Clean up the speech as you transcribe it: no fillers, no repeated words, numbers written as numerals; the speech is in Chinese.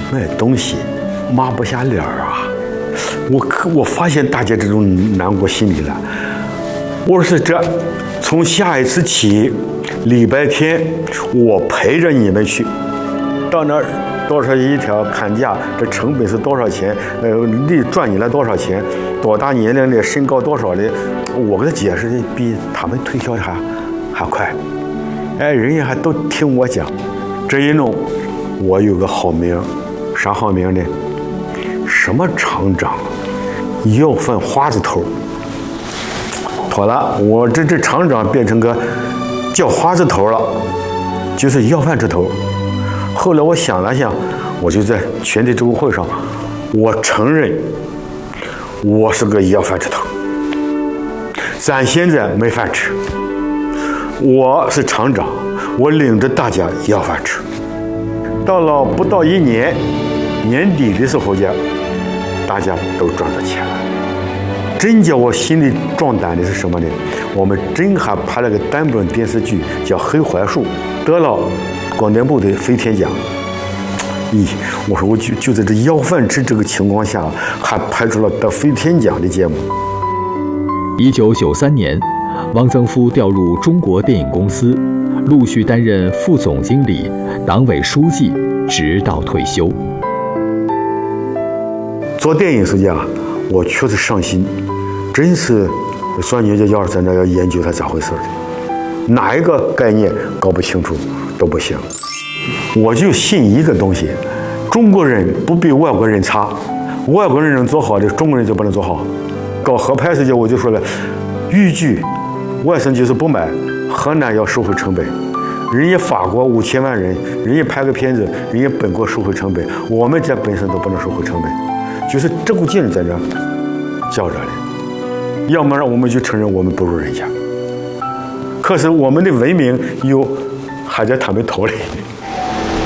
卖东西抹不下脸啊！我发现大家这种难过心理了。我说这，从下一次起，礼拜天我陪着你们去，到那儿多少一条看价，这成本是多少钱？利赚你了多少钱？多大年龄的，身高多少的？我给他解释的比他们推销的还快。哎，人家还都听我讲。这一弄，我有个好名，啥好名呢？什么厂长？要饭花子头。妥了，我这厂长变成个叫花子头了，就是要饭之头。后来我想了想，我就在全体周会上，我承认我是个要饭之头。咱现在没饭吃，我是厂长，我领着大家要饭吃。到了不到1年，年底的时候呀，大家都赚到钱了。真叫我心里壮胆的是什么呢？我们真还拍了个单本电视剧，叫《黑槐树》，得了广电部的飞天奖。咦，我说我就在这要饭吃这个情况下，还拍出了得飞天奖的节目。 1993年，汪曾夫调入中国电影公司，陆续担任副总经理、党委书记，直到退休。 做电影时间啊，我确实上心，真是算你这要是在那要研究它咋回事的，哪一个概念搞不清楚都不行。我就信一个东西，中国人不比外国人差，外国人能做好的，中国人就不能做好。搞合拍时间我就说了，豫剧外省就是不买，河南要收回成本。人家法国5000万人，人家拍个片子，人家本国收回成本，我们这本身都不能收回成本，就是这股劲在这较着的。要么让我们就承认我们不如人家，可是我们的文明又还在他们头里。